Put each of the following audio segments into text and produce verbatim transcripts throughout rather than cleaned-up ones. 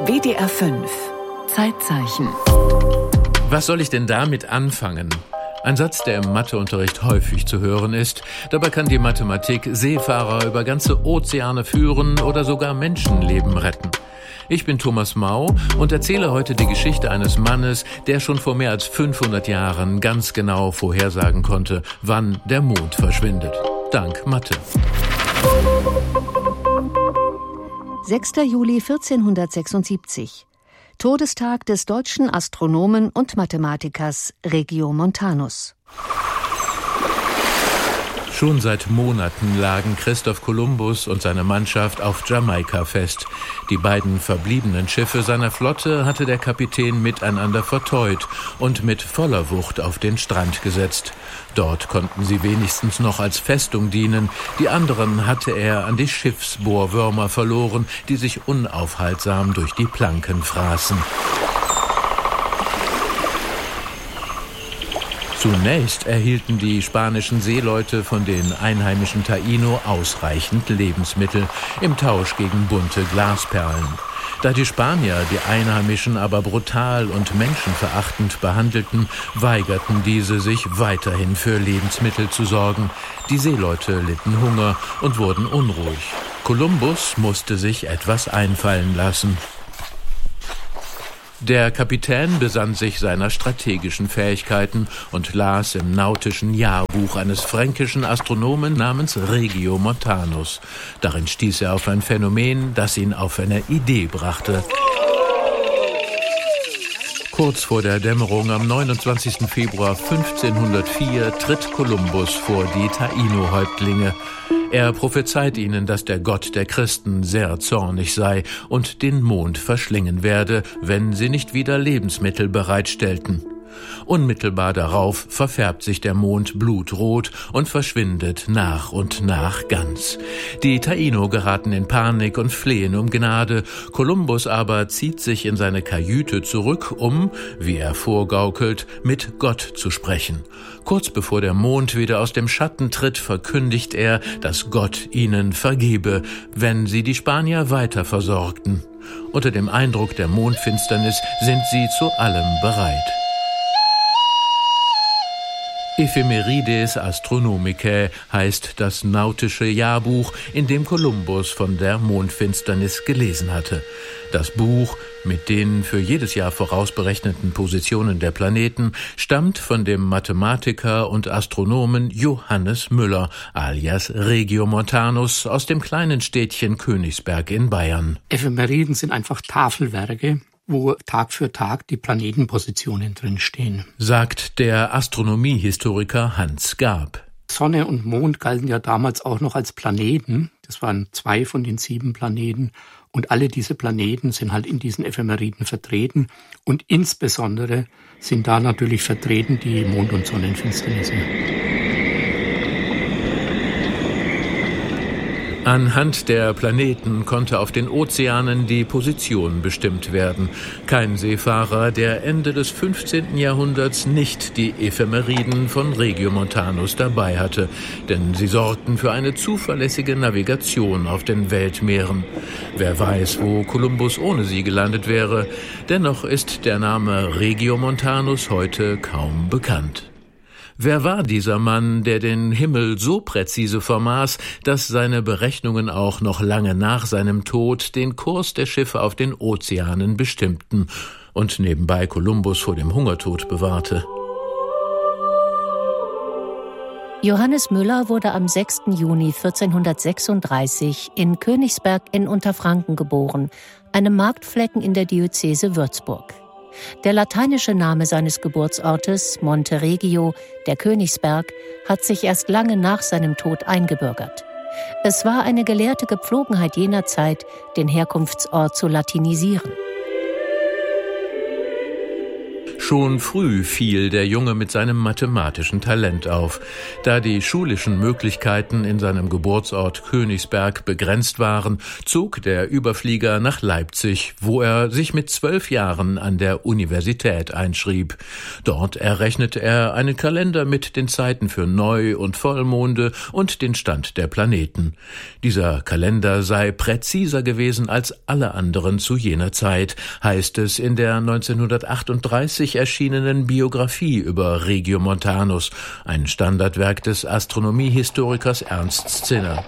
W D R fünf Zeitzeichen. Was soll ich denn damit anfangen? Ein Satz, der im Matheunterricht häufig zu hören ist. Dabei kann die Mathematik Seefahrer über ganze Ozeane führen oder sogar Menschenleben retten. Ich bin Thomas Mau und erzähle heute die Geschichte eines Mannes, der schon vor mehr als fünfhundert Jahren ganz genau vorhersagen konnte, wann der Mond verschwindet. Dank Mathe. sechster Juli vierzehnhundertsechsundsiebzig. Todestag des deutschen Astronomen und Mathematikers Regiomontanus. Schon seit Monaten lagen Christoph Kolumbus und seine Mannschaft auf Jamaika fest. Die beiden verbliebenen Schiffe seiner Flotte hatte der Kapitän miteinander verteut und mit voller Wucht auf den Strand gesetzt. Dort konnten sie wenigstens noch als Festung dienen. Die anderen hatte er an die Schiffsbohrwürmer verloren, die sich unaufhaltsam durch die Planken fraßen. Zunächst erhielten die spanischen Seeleute von den einheimischen Taíno ausreichend Lebensmittel im Tausch gegen bunte Glasperlen. Da die Spanier die Einheimischen aber brutal und menschenverachtend behandelten, weigerten diese sich weiterhin für Lebensmittel zu sorgen. Die Seeleute litten Hunger und wurden unruhig. Kolumbus musste sich etwas einfallen lassen. Der Kapitän besann sich seiner strategischen Fähigkeiten und las im nautischen Jahrbuch eines fränkischen Astronomen namens Regiomontanus. Darin stieß er auf ein Phänomen, das ihn auf eine Idee brachte. Kurz vor der Dämmerung am neunundzwanzigsten Februar fünfzehnhundertvier tritt Kolumbus vor die Taíno-Häuptlinge. Er prophezeit ihnen, dass der Gott der Christen sehr zornig sei und den Mond verschlingen werde, wenn sie nicht wieder Lebensmittel bereitstellten. Unmittelbar darauf verfärbt sich der Mond blutrot und verschwindet nach und nach ganz. Die Taíno geraten in Panik und flehen um Gnade. Kolumbus aber zieht sich in seine Kajüte zurück, um, wie er vorgaukelt, mit Gott zu sprechen. Kurz bevor der Mond wieder aus dem Schatten tritt, verkündigt er, dass Gott ihnen vergebe, wenn sie die Spanier weiter versorgten. Unter dem Eindruck der Mondfinsternis sind sie zu allem bereit. Ephemerides Astronomicae heißt das nautische Jahrbuch, in dem Kolumbus von der Mondfinsternis gelesen hatte. Das Buch mit den für jedes Jahr vorausberechneten Positionen der Planeten stammt von dem Mathematiker und Astronomen Johannes Müller alias Regiomontanus aus dem kleinen Städtchen Königsberg in Bayern. Ephemeriden sind einfach Tafelwerke, wo Tag für Tag die Planetenpositionen drinstehen, sagt der Astronomiehistoriker Hans Gab. Sonne und Mond galten ja damals auch noch als Planeten. Das waren zwei von den sieben Planeten. Und alle diese Planeten sind halt in diesen Ephemeriden vertreten. Und insbesondere sind da natürlich vertreten die Mond- und Sonnenfinsternisse. Anhand der Planeten konnte auf den Ozeanen die Position bestimmt werden. Kein Seefahrer, der Ende des fünfzehnten Jahrhunderts nicht die Ephemeriden von Regiomontanus dabei hatte, denn sie sorgten für eine zuverlässige Navigation auf den Weltmeeren. Wer weiß, wo Kolumbus ohne sie gelandet wäre. Dennoch ist der Name Regiomontanus heute kaum bekannt. Wer war dieser Mann, der den Himmel so präzise vermaß, dass seine Berechnungen auch noch lange nach seinem Tod den Kurs der Schiffe auf den Ozeanen bestimmten und nebenbei Kolumbus vor dem Hungertod bewahrte? Johannes Müller wurde am sechsten Juni vierzehnhundertsechsunddreißig in Königsberg in Unterfranken geboren, einem Marktflecken in der Diözese Würzburg. Der lateinische Name seines Geburtsortes, Monte Regio, der Königsberg, hat sich erst lange nach seinem Tod eingebürgert. Es war eine gelehrte Gepflogenheit jener Zeit, den Herkunftsort zu latinisieren. Schon früh fiel der Junge mit seinem mathematischen Talent auf. Da die schulischen Möglichkeiten in seinem Geburtsort Königsberg begrenzt waren, zog der Überflieger nach Leipzig, wo er sich mit zwölf Jahren an der Universität einschrieb. Dort errechnete er einen Kalender mit den Zeiten für Neu- und Vollmonde und den Stand der Planeten. Dieser Kalender sei präziser gewesen als alle anderen zu jener Zeit, heißt es in der neunzehnhundertachtunddreißig erschienenen Biografie über Regiomontanus, ein Standardwerk des Astronomiehistorikers Ernst Zinner.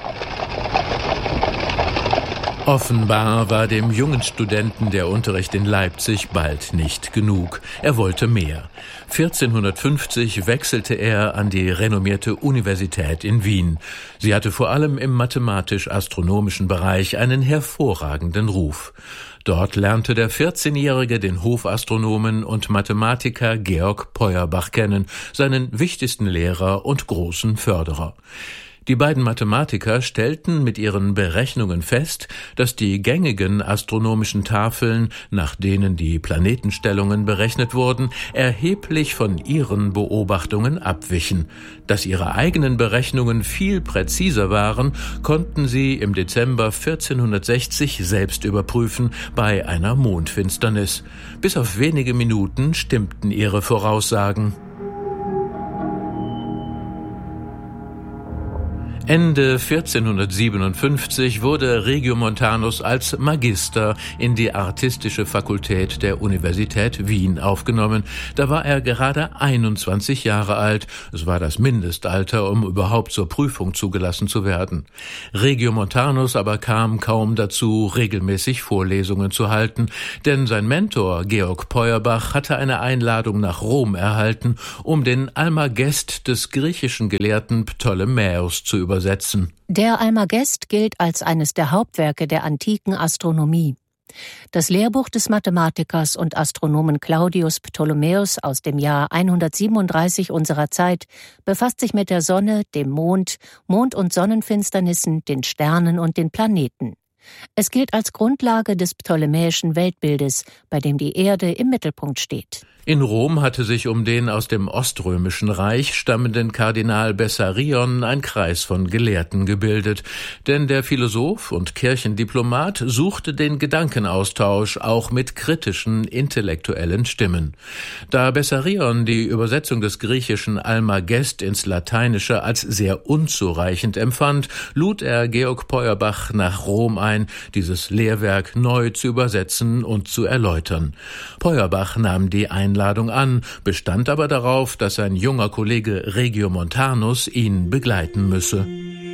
Offenbar war dem jungen Studenten der Unterricht in Leipzig bald nicht genug. Er wollte mehr. vierzehnhundertfünfzig wechselte er an die renommierte Universität in Wien. Sie hatte vor allem im mathematisch-astronomischen Bereich einen hervorragenden Ruf. Dort lernte der vierzehnjährige den Hofastronomen und Mathematiker Georg Peuerbach kennen, seinen wichtigsten Lehrer und großen Förderer. Die beiden Mathematiker stellten mit ihren Berechnungen fest, dass die gängigen astronomischen Tafeln, nach denen die Planetenstellungen berechnet wurden, erheblich von ihren Beobachtungen abwichen. Dass ihre eigenen Berechnungen viel präziser waren, konnten sie im Dezember vierzehnhundertsechzig selbst überprüfen bei einer Mondfinsternis. Bis auf wenige Minuten stimmten ihre Voraussagen. Ende vierzehnhundertsiebenundfünfzig wurde Regiomontanus als Magister in die Artistische Fakultät der Universität Wien aufgenommen. Da war er gerade einundzwanzig Jahre alt. Es war das Mindestalter, um überhaupt zur Prüfung zugelassen zu werden. Regiomontanus aber kam kaum dazu, regelmäßig Vorlesungen zu halten, denn sein Mentor Georg Peuerbach hatte eine Einladung nach Rom erhalten, um den Almagest des griechischen Gelehrten Ptolemäus zu übersetzen. Übersetzen. Der Almagest gilt als eines der Hauptwerke der antiken Astronomie. Das Lehrbuch des Mathematikers und Astronomen Claudius Ptolemäus aus dem Jahr hundertsiebenunddreißig unserer Zeit befasst sich mit der Sonne, dem Mond, Mond- und Sonnenfinsternissen, den Sternen und den Planeten. Es gilt als Grundlage des ptolemäischen Weltbildes, bei dem die Erde im Mittelpunkt steht. In Rom hatte sich um den aus dem Oströmischen Reich stammenden Kardinal Bessarion ein Kreis von Gelehrten gebildet, denn der Philosoph und Kirchendiplomat suchte den Gedankenaustausch auch mit kritischen, intellektuellen Stimmen. Da Bessarion die Übersetzung des griechischen Almagest ins Lateinische als sehr unzureichend empfand, lud er Georg Peuerbach nach Rom ein, dieses Lehrwerk neu zu übersetzen und zu erläutern. Peuerbach nahm die Einladung Einladung an, bestand aber darauf, dass sein junger Kollege Regiomontanus ihn begleiten müsse.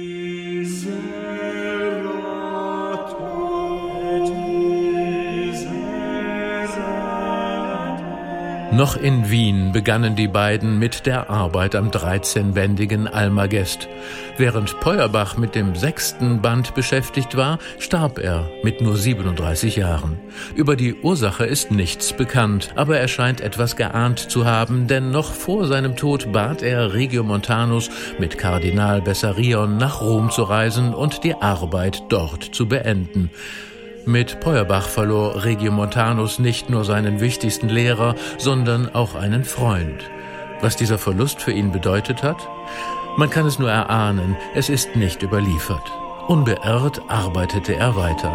Noch in Wien begannen die beiden mit der Arbeit am dreizehnbändigen Almagest. Während Peuerbach mit dem sechsten Band beschäftigt war, starb er mit nur siebenunddreißig Jahren. Über die Ursache ist nichts bekannt, aber er scheint etwas geahnt zu haben, denn noch vor seinem Tod bat er Regiomontanus, mit Kardinal Bessarion nach Rom zu reisen und die Arbeit dort zu beenden. Mit Peuerbach verlor Regiomontanus nicht nur seinen wichtigsten Lehrer, sondern auch einen Freund. Was dieser Verlust für ihn bedeutet hat? Man kann es nur erahnen, es ist nicht überliefert. Unbeirrt arbeitete er weiter.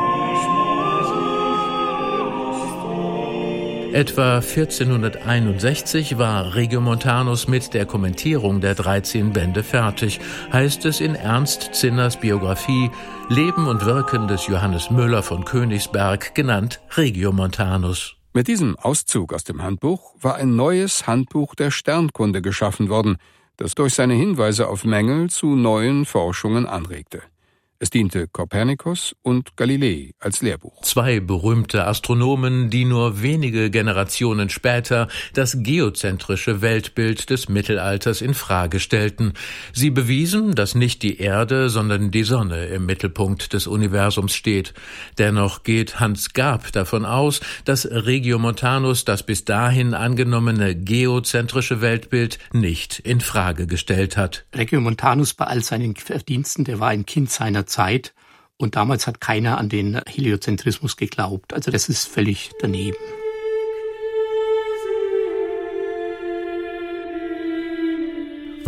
Etwa vierzehnhunderteinundsechzig war Regiomontanus mit der Kommentierung der dreizehn Bände fertig, heißt es in Ernst Zinners Biografie Leben und Wirken des Johannes Müller von Königsberg, genannt Regiomontanus. Mit diesem Auszug aus dem Handbuch war ein neues Handbuch der Sternkunde geschaffen worden, das durch seine Hinweise auf Mängel zu neuen Forschungen anregte. Es diente Kopernikus und Galilei als Lehrbuch. Zwei berühmte Astronomen, die nur wenige Generationen später das geozentrische Weltbild des Mittelalters in Frage stellten. Sie bewiesen, dass nicht die Erde, sondern die Sonne im Mittelpunkt des Universums steht. Dennoch geht Hans Gab davon aus, dass Regiomontanus das bis dahin angenommene geozentrische Weltbild nicht in Frage gestellt hat. Regiomontanus bei all seinen Verdiensten, der war ein Kind seiner Zeit und damals hat keiner an den Heliozentrismus geglaubt. Also das ist völlig daneben.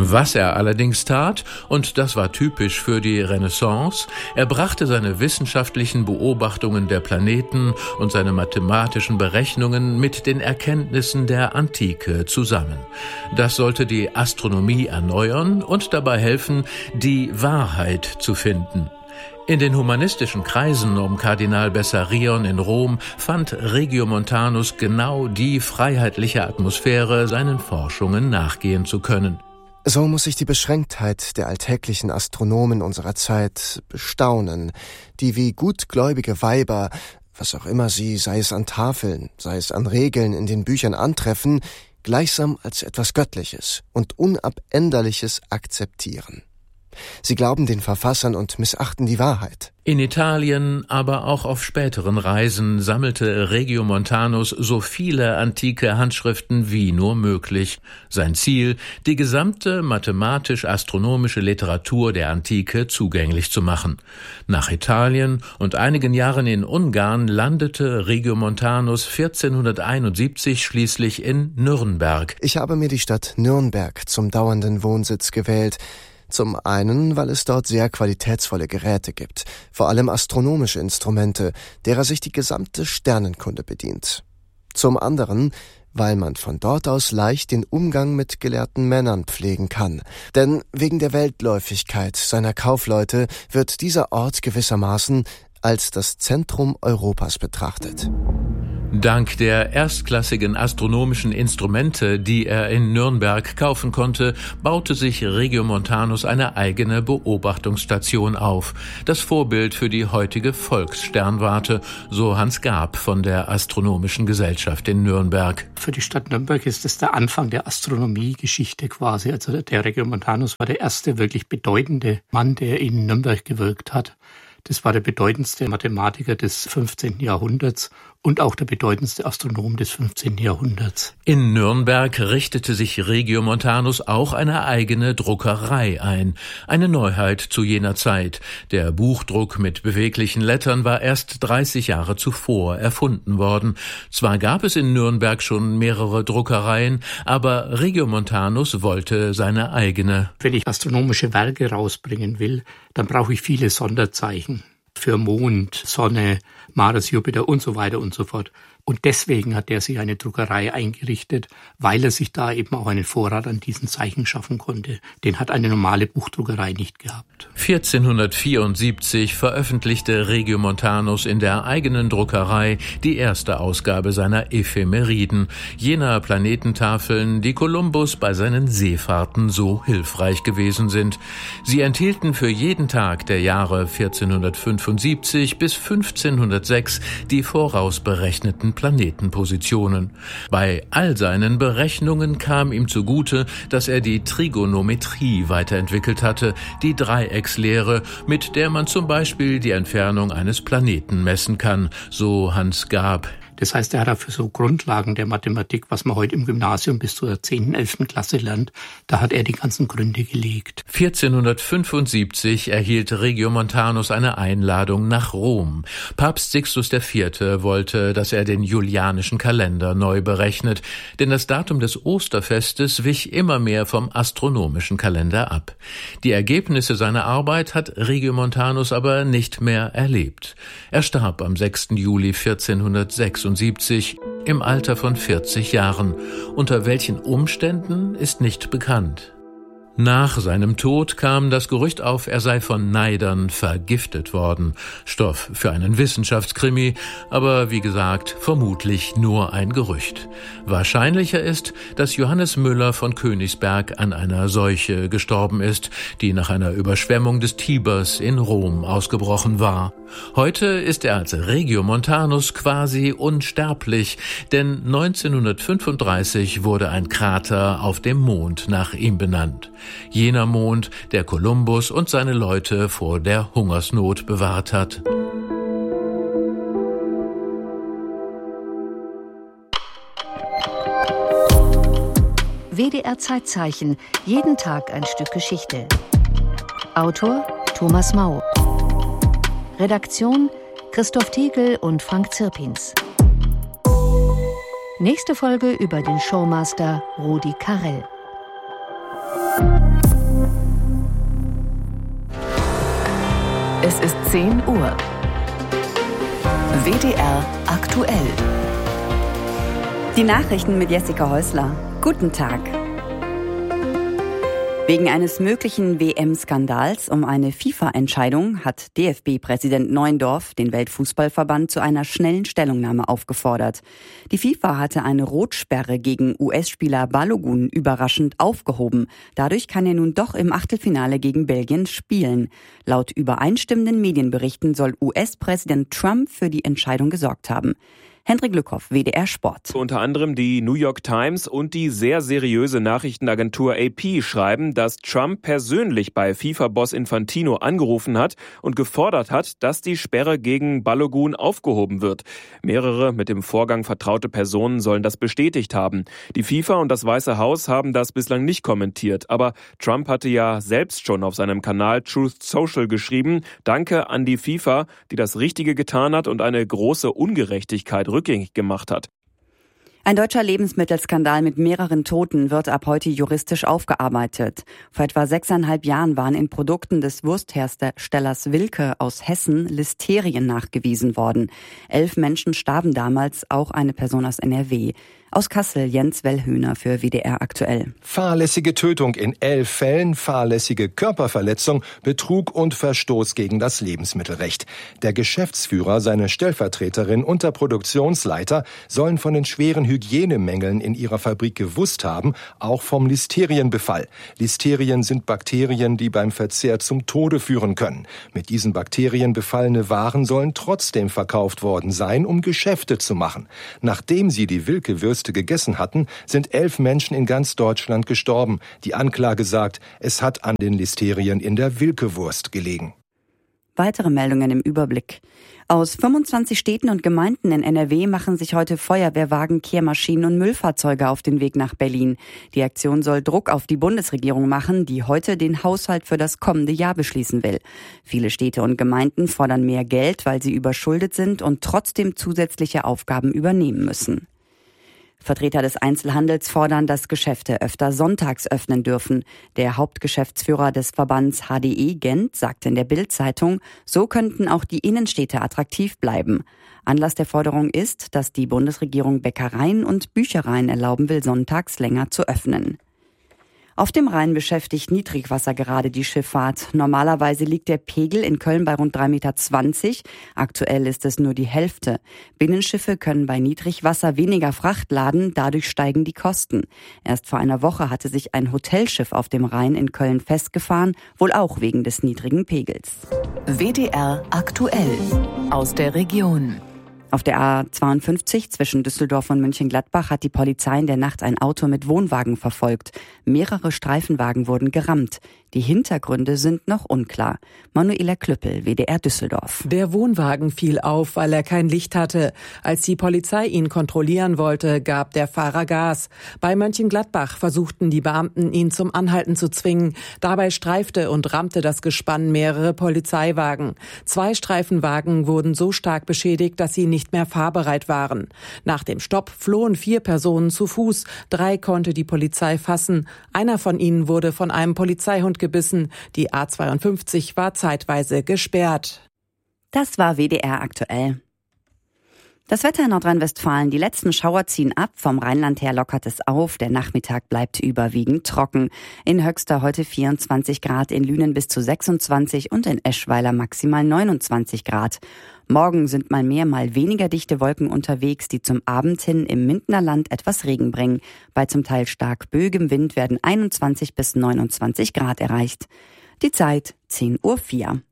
Was er allerdings tat, und das war typisch für die Renaissance, er brachte seine wissenschaftlichen Beobachtungen der Planeten und seine mathematischen Berechnungen mit den Erkenntnissen der Antike zusammen. Das sollte die Astronomie erneuern und dabei helfen, die Wahrheit zu finden. In den humanistischen Kreisen um Kardinal Bessarion in Rom fand Regiomontanus genau die freiheitliche Atmosphäre, seinen Forschungen nachgehen zu können. So muss sich die Beschränktheit der alltäglichen Astronomen unserer Zeit bestaunen, die wie gutgläubige Weiber, was auch immer sie, sei es an Tafeln, sei es an Regeln in den Büchern antreffen, gleichsam als etwas Göttliches und Unabänderliches akzeptieren. Sie glauben den Verfassern und missachten die Wahrheit. In Italien, aber auch auf späteren Reisen sammelte Regiomontanus so viele antike Handschriften wie nur möglich. Sein Ziel, die gesamte mathematisch-astronomische Literatur der Antike zugänglich zu machen. Nach Italien und einigen Jahren in Ungarn landete Regiomontanus vierzehnhunderteinundsiebzig schließlich in Nürnberg. Ich habe mir die Stadt Nürnberg zum dauernden Wohnsitz gewählt. Zum einen, weil es dort sehr qualitätsvolle Geräte gibt, vor allem astronomische Instrumente, derer sich die gesamte Sternenkunde bedient. Zum anderen, weil man von dort aus leicht den Umgang mit gelehrten Männern pflegen kann. Denn wegen der Weltläufigkeit seiner Kaufleute wird dieser Ort gewissermaßen als das Zentrum Europas betrachtet. Dank der erstklassigen astronomischen Instrumente, die er in Nürnberg kaufen konnte, baute sich Regiomontanus eine eigene Beobachtungsstation auf. Das Vorbild für die heutige Volkssternwarte, so Hans Gab von der Astronomischen Gesellschaft in Nürnberg. Für die Stadt Nürnberg ist es der Anfang der Astronomiegeschichte quasi. Also der Regiomontanus war der erste wirklich bedeutende Mann, der in Nürnberg gewirkt hat. Das war der bedeutendste Mathematiker des fünfzehnten Jahrhunderts und auch der bedeutendste Astronom des fünfzehnten Jahrhunderts. In Nürnberg richtete sich Regiomontanus auch eine eigene Druckerei ein. Eine Neuheit zu jener Zeit. Der Buchdruck mit beweglichen Lettern war erst dreißig Jahre zuvor erfunden worden. Zwar gab es in Nürnberg schon mehrere Druckereien, aber Regiomontanus wollte seine eigene. Wenn ich astronomische Werke rausbringen will, dann brauche ich viele Sonderzeichen. Für Mond, Sonne, Mars, Jupiter und so weiter und so fort. Und deswegen hat er sich eine Druckerei eingerichtet, weil er sich da eben auch einen Vorrat an diesen Zeichen schaffen konnte. Den hat eine normale Buchdruckerei nicht gehabt. vierzehnhundertvierundsiebzig veröffentlichte Regiomontanus in der eigenen Druckerei die erste Ausgabe seiner Ephemeriden, jener Planetentafeln, die Kolumbus bei seinen Seefahrten so hilfreich gewesen sind. Sie enthielten für jeden Tag der Jahre vierzehnhundertfünfundsiebzig bis fünfzehnhundertsechs die vorausberechneten Planetenpositionen. Bei all seinen Berechnungen kam ihm zugute, dass er die Trigonometrie weiterentwickelt hatte, die Dreieckslehre, mit der man zum Beispiel die Entfernung eines Planeten messen kann, so Hans Gab. Das heißt, er hat dafür so Grundlagen der Mathematik, was man heute im Gymnasium bis zur zehnten, elften Klasse lernt, da hat er die ganzen Gründe gelegt. vierzehnhundertfünfundsiebzig erhielt Regiomontanus eine Einladung nach Rom. Papst Sixtus der Vierte wollte, dass er den julianischen Kalender neu berechnet, denn das Datum des Osterfestes wich immer mehr vom astronomischen Kalender ab. Die Ergebnisse seiner Arbeit hat Regiomontanus aber nicht mehr erlebt. Er starb am sechsten Juli vierzehnhundertsechsundsiebzig im Alter von vierzig Jahren. Unter welchen Umständen ist nicht bekannt. Nach seinem Tod kam das Gerücht auf, er sei von Neidern vergiftet worden. Stoff für einen Wissenschaftskrimi, aber wie gesagt, vermutlich nur ein Gerücht. Wahrscheinlicher ist, dass Johannes Müller von Königsberg an einer Seuche gestorben ist, die nach einer Überschwemmung des Tibers in Rom ausgebrochen war. Heute ist er als Regiomontanus quasi unsterblich, denn neunzehnhundertfünfunddreißig wurde ein Krater auf dem Mond nach ihm benannt. Jener Mond, der Kolumbus und seine Leute vor der Hungersnot bewahrt hat. W D R Zeitzeichen. Jeden Tag ein Stück Geschichte. Autor Thomas Mau. Redaktion Christoph Tegel und Frank Zirpins. Nächste Folge über den Showmaster Rudi Carrell. Es ist zehn Uhr. W D R aktuell. Die Nachrichten mit Jessica Häusler. Guten Tag. Wegen eines möglichen W M-Skandals um eine FIFA-Entscheidung hat D F B-Präsident Neuendorf den Weltfußballverband zu einer schnellen Stellungnahme aufgefordert. Die FIFA hatte eine Rotsperre gegen U S-Spieler Balogun überraschend aufgehoben. Dadurch kann er nun doch im Achtelfinale gegen Belgien spielen. Laut übereinstimmenden Medienberichten soll U S-Präsident Trump für die Entscheidung gesorgt haben. Hendrik Lückhoff, W D R Sport. Unter anderem die New York Times und die sehr seriöse Nachrichtenagentur A P schreiben, dass Trump persönlich bei FIFA-Boss Infantino angerufen hat und gefordert hat, dass die Sperre gegen Balogun aufgehoben wird. Mehrere mit dem Vorgang vertraute Personen sollen das bestätigt haben. Die FIFA und das Weiße Haus haben das bislang nicht kommentiert, aber Trump hatte ja selbst schon auf seinem Kanal Truth Social geschrieben, Danke an die FIFA, die das Richtige getan hat und eine große Ungerechtigkeit rückgängig gemacht hat. Ein deutscher Lebensmittelskandal mit mehreren Toten wird ab heute juristisch aufgearbeitet. Vor etwa sechseinhalb Jahren waren in Produkten des Wurstherstellers Wilke aus Hessen Listerien nachgewiesen worden. Elf Menschen starben damals, auch eine Person aus N R W. Aus Kassel, Jens Wellhöhner für W D R aktuell. Fahrlässige Tötung in elf Fällen, fahrlässige Körperverletzung, Betrug und Verstoß gegen das Lebensmittelrecht. Der Geschäftsführer, seine Stellvertreterin und der Produktionsleiter sollen von den schweren Hygienemängeln in ihrer Fabrik gewusst haben, auch vom Listerienbefall. Listerien sind Bakterien, die beim Verzehr zum Tode führen können. Mit diesen Bakterien befallene Waren sollen trotzdem verkauft worden sein, um Geschäfte zu machen. Nachdem sie die Wilke-Würste gegessen hatten, sind elf Menschen in ganz Deutschland gestorben. Die Anklage sagt, es hat an den Listerien in der Wilke-Wurst gelegen. Weitere Meldungen im Überblick. Aus fünfundzwanzig Städten und Gemeinden in N R W machen sich heute Feuerwehrwagen, Kehrmaschinen und Müllfahrzeuge auf den Weg nach Berlin. Die Aktion soll Druck auf die Bundesregierung machen, die heute den Haushalt für das kommende Jahr beschließen will. Viele Städte und Gemeinden fordern mehr Geld, weil sie überschuldet sind und trotzdem zusätzliche Aufgaben übernehmen müssen. Vertreter des Einzelhandels fordern, dass Geschäfte öfter sonntags öffnen dürfen. Der Hauptgeschäftsführer des Verbands H D E Gent sagte in der Bild-Zeitung, so könnten auch die Innenstädte attraktiv bleiben. Anlass der Forderung ist, dass die Bundesregierung Bäckereien und Büchereien erlauben will, sonntags länger zu öffnen. Auf dem Rhein beschäftigt Niedrigwasser gerade die Schifffahrt. Normalerweise liegt der Pegel in Köln bei rund drei Komma zwanzig Meter. Aktuell ist es nur die Hälfte. Binnenschiffe können bei Niedrigwasser weniger Fracht laden, dadurch steigen die Kosten. Erst vor einer Woche hatte sich ein Hotelschiff auf dem Rhein in Köln festgefahren, wohl auch wegen des niedrigen Pegels. W D R aktuell aus der Region. Auf der A zweiundfünfzig zwischen Düsseldorf und Mönchengladbach hat die Polizei in der Nacht ein Auto mit Wohnwagen verfolgt. Mehrere Streifenwagen wurden gerammt. Die Hintergründe sind noch unklar. Manuela Klüppel, W D R Düsseldorf. Der Wohnwagen fiel auf, weil er kein Licht hatte. Als die Polizei ihn kontrollieren wollte, gab der Fahrer Gas. Bei Mönchengladbach versuchten die Beamten, ihn zum Anhalten zu zwingen. Dabei streifte und rammte das Gespann mehrere Polizeiwagen. Zwei Streifenwagen wurden so stark beschädigt, dass sie nicht mehr fahrbereit waren. Nach dem Stopp flohen vier Personen zu Fuß. Drei konnte die Polizei fassen. Einer von ihnen wurde von einem Polizeihund gebissen. Die A zweiundfünfzig war zeitweise gesperrt. Das war W D R aktuell. Das Wetter in Nordrhein-Westfalen. Die letzten Schauer ziehen ab. Vom Rheinland her lockert es auf. Der Nachmittag bleibt überwiegend trocken. In Höxter heute vierundzwanzig Grad, in Lünen bis zu sechsundzwanzig und in Eschweiler maximal neunundzwanzig Grad. Morgen sind mal mehr, mal weniger dichte Wolken unterwegs, die zum Abend hin im Mintnerland etwas Regen bringen. Bei zum Teil stark böigem Wind werden einundzwanzig bis neunundzwanzig Grad erreicht. Die Zeit zehn Uhr vier.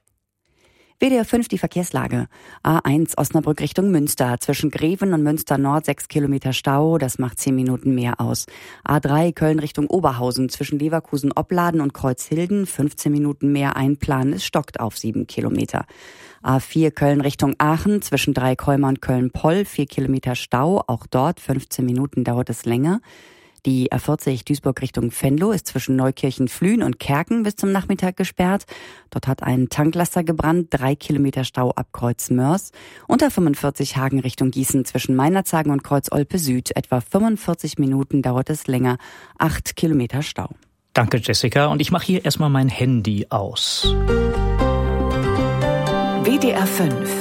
W D R fünf die Verkehrslage. A eins Osnabrück Richtung Münster. Zwischen Greven und Münster Nord sechs Kilometer Stau. Das macht zehn Minuten mehr aus. A drei Köln Richtung Oberhausen. Zwischen Leverkusen Opladen und Kreuzhilden fünfzehn Minuten mehr einplanen. Es stockt auf sieben Kilometer. A vier Köln Richtung Aachen. Zwischen Dreikäumer und Köln-Poll vier Kilometer Stau. Auch dort fünfzehn Minuten dauert es länger. Die A vierzig Duisburg Richtung Venlo ist zwischen Neukirchen-Flühen und Kerken bis zum Nachmittag gesperrt. Dort hat ein Tanklaster gebrannt, drei Kilometer Stau ab Kreuz Mörs. Und A fünfundvierzig Hagen Richtung Gießen zwischen Meinerzhagen und Kreuz Olpe Süd. Etwa fünfundvierzig Minuten dauert es länger, acht Kilometer Stau. Danke, Jessica. Und ich mache hier erstmal mein Handy aus. D R fünf.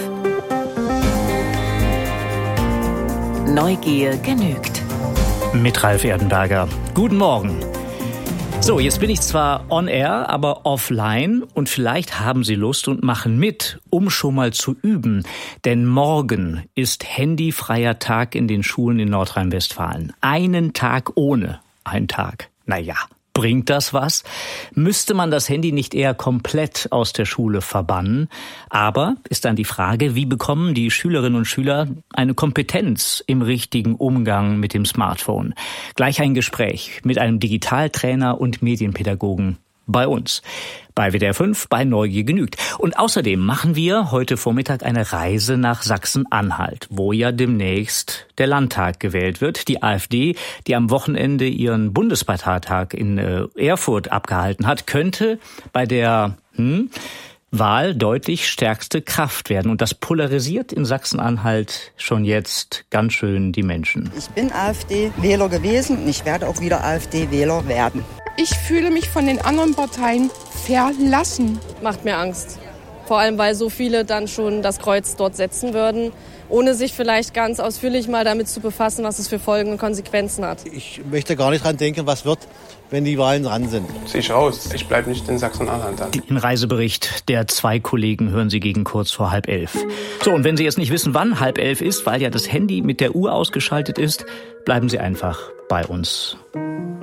Neugier genügt. Mit Ralf Erdenberger. Guten Morgen. So, jetzt bin ich zwar on air, aber offline und vielleicht haben Sie Lust und machen mit, um schon mal zu üben. Denn morgen ist handyfreier Tag in den Schulen in Nordrhein-Westfalen. Einen Tag ohne. Ein Tag. Naja. Bringt das was? Müsste man das Handy nicht eher komplett aus der Schule verbannen? Aber ist dann die Frage, wie bekommen die Schülerinnen und Schüler eine Kompetenz im richtigen Umgang mit dem Smartphone? Gleich ein Gespräch mit einem Digitaltrainer und Medienpädagogen bei uns. Bei W D R fünf, bei Neugier genügt. Und außerdem machen wir heute Vormittag eine Reise nach Sachsen-Anhalt, wo ja demnächst der Landtag gewählt wird. Die AfD, die am Wochenende ihren Bundesparteitag in äh, Erfurt abgehalten hat, könnte bei der hm, Wahl deutlich stärkste Kraft werden. Und das polarisiert in Sachsen-Anhalt schon jetzt ganz schön die Menschen. Ich bin AfD-Wähler gewesen und ich werde auch wieder AfD-Wähler werden. Ich fühle mich von den anderen Parteien verlassen. Macht mir Angst. Vor allem, weil so viele dann schon das Kreuz dort setzen würden, ohne sich vielleicht ganz ausführlich mal damit zu befassen, was es für Folgen und Konsequenzen hat. Ich möchte gar nicht dran denken, was wird, wenn die Wahlen dran sind. Sehe ich aus. Ich bleibe nicht in Sachsen-Anhalt dann. Den Reisebericht der zwei Kollegen hören Sie gegen kurz vor halb elf. So, und wenn Sie jetzt nicht wissen, wann halb elf ist, weil ja das Handy mit der Uhr ausgeschaltet ist, bleiben Sie einfach bei uns.